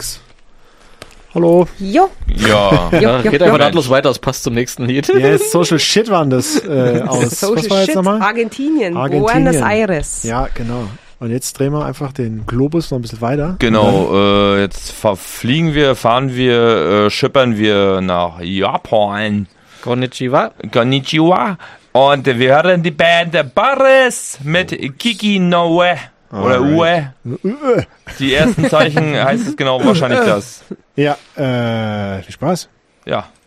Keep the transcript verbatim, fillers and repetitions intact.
Mix. Hallo. Jo. Ja. Jo, Ja, jo, geht jo. einfach nahtlos weiter, das passt zum nächsten Lied. Yes, Social Shit waren das äh, aus. Social Was war jetzt Shit, nochmal? Argentinien, Argentinien. Buenos Aires. Ja, genau. Und jetzt drehen wir einfach den Globus noch ein bisschen weiter. Genau, äh, jetzt fa- fliegen wir, fahren wir, äh, schippern wir nach Japan. Konnichiwa. Konnichiwa. Und wir hören die Band Boris mit Kiki no Ue. Oder Ue. Die ersten Zeichen heißt es genau wahrscheinlich das. Ja, äh, viel Spaß. Ja.